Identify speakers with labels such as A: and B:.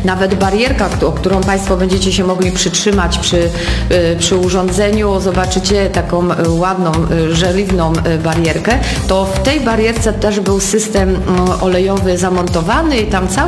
A: nawet barierka, o którą Państwo będziecie się mogli przytrzymać przy urządzeniu, zobaczycie taką ładną, żeliwną barierkę, to w tej barierce też był system olejowy zamontowany i tam cały